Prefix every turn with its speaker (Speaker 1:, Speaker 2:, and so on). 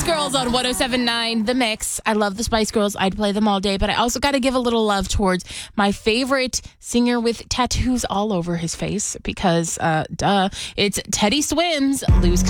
Speaker 1: Girls on 107.9 The Mix. I love the Spice Girls. I'd play them all day, but I also got to give a little love towards my favorite singer with tattoos all over his face because, it's Teddy Swims. Lose